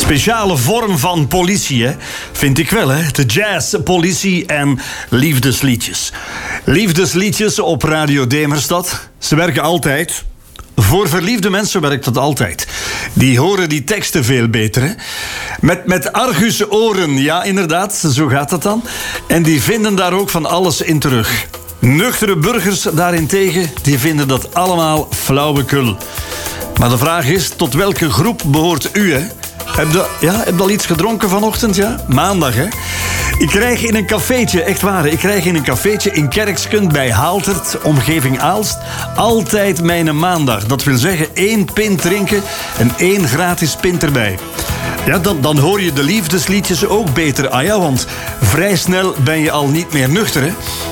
Speciale vorm van politie, hè? Vind ik wel, hè? De jazz, politie en liefdesliedjes. Liefdesliedjes op Radio Demerstad. Ze werken altijd. Voor verliefde mensen werkt dat altijd. Die horen die teksten veel beter, hè? Met argusoren, ja, inderdaad, zo gaat dat dan. En die vinden daar ook van alles in terug. Nuchtere burgers daarentegen, die vinden dat allemaal flauwekul. Maar de vraag is, tot welke groep behoort u, hè? Heb je al iets gedronken vanochtend, ja? Maandag, hè? Ik krijg in een cafeetje, echt waar, ik krijg in een cafeetje in Kerksken bij Haaltert, omgeving Aalst, altijd mijn maandag. Dat wil zeggen 1 pint drinken en 1 gratis pint erbij. Ja, dan hoor je de liefdesliedjes ook beter. Ah ja, want vrij snel ben je al niet meer nuchter, hè?